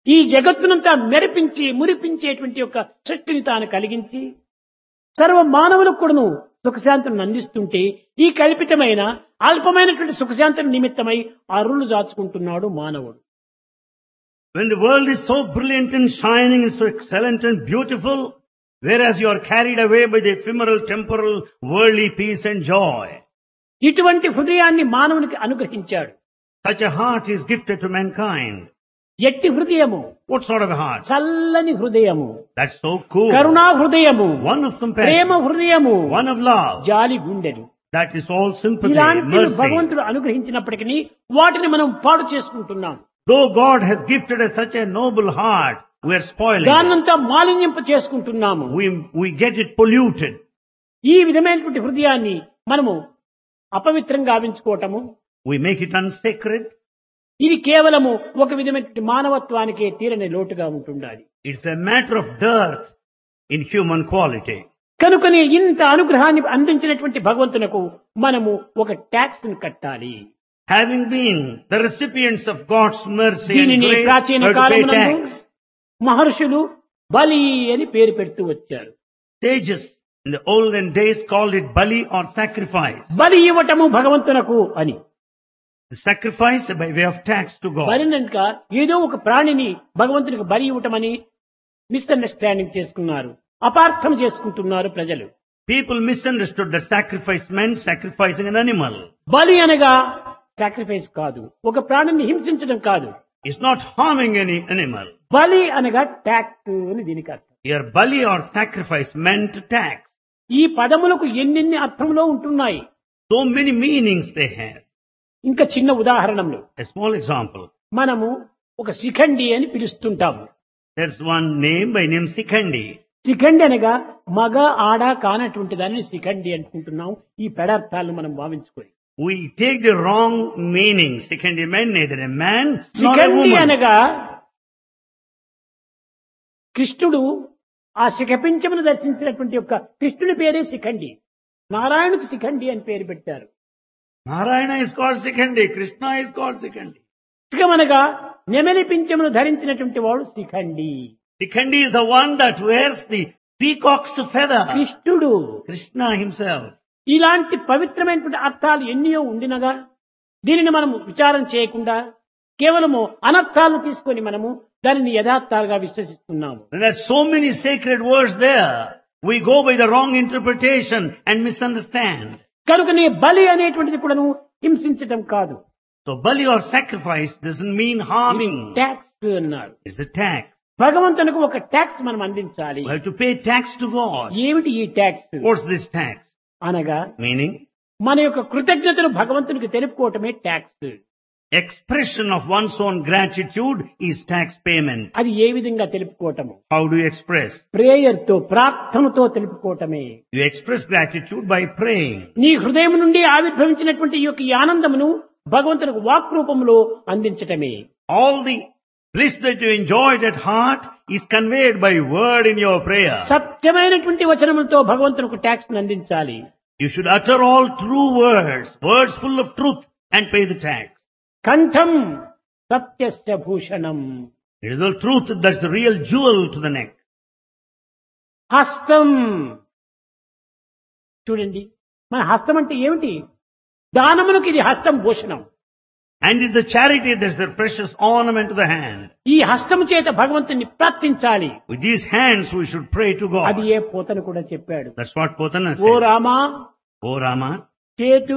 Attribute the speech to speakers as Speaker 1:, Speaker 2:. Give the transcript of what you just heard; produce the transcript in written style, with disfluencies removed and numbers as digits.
Speaker 1: ఈ జగత్తునంతా మెరిపించి మురిపించేటువంటి యొక్క సృష్టిని తాను కలిగించి సర్వ మానవులకు కూడాను సుఖశాంతులను అందిస్తుంటే ఈ కల్పితమైన అల్పమైనటువంటి సుఖశాంతుల నిమిత్తమై అరులు దాచుకుంటున్నాడు మానవుడు.
Speaker 2: When the world is so brilliant and shining and so excellent and beautiful, whereas you are carried away by the ephemeral, temporal, worldly peace and joy.
Speaker 1: ఇటువంటి హృదయాన్ని మానవునికి అనుగ్రహించాడు.
Speaker 2: Such a heart is gifted to mankind.
Speaker 1: ఎట్టి హృదయము?
Speaker 2: What sort of a heart?
Speaker 1: చల్లని హృదయము,
Speaker 2: That's so cool.
Speaker 1: కరుణా హృదయము,
Speaker 2: One of
Speaker 1: ప్రేమ
Speaker 2: compassion.
Speaker 1: హృదయము,
Speaker 2: One of love.
Speaker 1: జాలి గుండెలు.
Speaker 2: That is all sympathy,
Speaker 1: ఇలాంటి
Speaker 2: mercy.
Speaker 1: భగవంతుడు అనుగ్రహించినప్పటికీ వాటిని మనం పాడు చేసుకుంటున్నాం.
Speaker 2: Though God has gifted us such a noble heart, we are spoiling it.
Speaker 1: దాన్నంతా మాలిన్యింప చేసుకుంటున్నాము.
Speaker 2: We get it polluted.
Speaker 1: ఈ విధమైనటువంటి హృదయాన్ని మనము అపవిత్రంగా గావించుకోవటము,
Speaker 2: We make it unsacred.
Speaker 1: ఇది కేవలము ఒక విధమైనటువంటి మానవత్వానికే తీరని లోటుగా ఉంటుండాలి.
Speaker 2: It's a matter of dearth in human quality.
Speaker 1: కనుకనే ఇంత అనుగ్రహాన్ని అందించినటువంటి భగవంతునకు మనము ఒక ట్యాక్స్ ని కట్టాలి.
Speaker 2: Having been the recipients of God's mercy and
Speaker 1: దీనిని
Speaker 2: grace,
Speaker 1: ప్రాచీన
Speaker 2: we have to pay
Speaker 1: కాలమునందు
Speaker 2: tax.
Speaker 1: మహర్షులు బలి అని పేరు పెడుతూ వచ్చారు.
Speaker 2: Sages in the olden days called it bali or sacrifice.
Speaker 1: బలి ఇవ్వటము భగవంతునకు అని.
Speaker 2: The sacrifice by way of tax to God.
Speaker 1: బలినక ఏదో ఒక ప్రాణిని భగవంతునికి బలి ఇవ్వటమని మిస్అండర్స్టాండింగ్ చేసుకున్నారు, అపార్థం చేసుకుంటున్నారు ప్రజలు.
Speaker 2: People misunderstood that sacrifice meant sacrificing an animal.
Speaker 1: బలి అనగా సాక్రిఫైస్ కాదు, ఒక ప్రాణిని హింసించడం కాదు.
Speaker 2: It's not harming any animal.
Speaker 1: బలి అనగా ట్యాక్స్ అని దీనికి అర్థం.
Speaker 2: Here bali or sacrifice meant tax.
Speaker 1: ఈ పదములకు ఎన్నెన్ని అర్థంలో ఉంటున్నాయి.
Speaker 2: So many meanings they have.
Speaker 1: ఇంకా చిన్న ఉదాహరణలు,
Speaker 2: A small example.
Speaker 1: మనము ఒక శిఖండి అని పిలుస్తుంటాము.
Speaker 2: There's one name by name Sikhandi.
Speaker 1: Shikhandi అనగా మగ ఆడ కానటువంటి దాన్ని శిఖండి అనుకుంటున్నాం. ఈ పెడార్థాలను మనం భావించుకొని
Speaker 2: We take the wrong meaning. Sikhandi meant neither a man nor a
Speaker 1: Shikhandi
Speaker 2: woman.
Speaker 1: అనగా కృష్ణుడు ఆ శిఖపించమును దర్శించినటువంటి యొక్క కృష్ణుని పేరే శిఖండి. నారాయణుడికి శిఖండి అని పేరు పెట్టారు.
Speaker 2: Narayana is called Sikhandi. Krishna is called Sikhandi.
Speaker 1: శిఖమనగా నెమలి పింఛమును ధరించినటువంటి వాడు Shikhandi.
Speaker 2: Sikhandi is the one that wears the peacock's feather.
Speaker 1: కృష్ణుడు.
Speaker 2: Krishna himself.
Speaker 1: ఇలాంటి పవిత్రమైనటువంటి అర్థాలు ఎన్నో ఉండినగా దీనిని మనము విచారం చేయకుండా కేవలము అనర్థాలను తీసుకొని మనము దానిని యథార్థాలుగా విశ్వసిస్తున్నాము.
Speaker 2: There are so many sacred words there. We go by the wrong interpretation and misunderstand.
Speaker 1: కనుకనే బలి అనేటువంటిది కూడాను హింసించటం కాదు.
Speaker 2: So bali or sacrifice doesn't mean harming.
Speaker 1: Tax అన్నారు.
Speaker 2: It's a tax.
Speaker 1: భగవంతునికి ఒక ట్యాక్స్ మనం అందించాలి.
Speaker 2: We have to pay tax to God.
Speaker 1: ఏమిటి ఈ ట్యాక్స్
Speaker 2: What's this tax?
Speaker 1: అనగా
Speaker 2: Meaning,
Speaker 1: మన యొక్క కృతజ్ఞతను భగవంతునికి తెలుపుకోవటమే tax.
Speaker 2: expression of one's own gratitude is tax payment.
Speaker 1: అది ఏ విధంగా తెలుపుకోవటము?
Speaker 2: How do you express?
Speaker 1: Prayer తో, ప్రార్థనతో తెలుపుకోవటమే.
Speaker 2: You express gratitude by praying.
Speaker 1: నీ హృదయం నుండి ఆవిర్భవించినటువంటి ఈ యొక్క ఈ ఆనందమును భగవంతునికి వాక్ రూపంలో అందించటమే.
Speaker 2: All the bliss that you enjoyed at heart is conveyed by word in your prayer.
Speaker 1: సత్యమైనటువంటి వచనములతో భగవంతునికి ట్యాక్స్ అందించాలి.
Speaker 2: You should utter all true words, words full of truth, and pay the tax.
Speaker 1: కంఠం సత్యస్య Bhushanam.
Speaker 2: It is the truth that's the real jewel to the neck.
Speaker 1: హస్తం. చూడండి, మన హస్తం అంటే ఏమిటి? దానమునకు ఇది హస్తం Bhushanam.
Speaker 2: And it's the charity that's the precious ornament to the hand.
Speaker 1: ఈ హస్తము చేత భగవంతుని ప్రార్థించాలి.
Speaker 2: With these hands we should pray to God.
Speaker 1: అది ఏ పోతను కూడా చెప్పాడు.
Speaker 2: That's what Potana
Speaker 1: oh
Speaker 2: said.
Speaker 1: Rama,
Speaker 2: O Rama,
Speaker 1: చేతు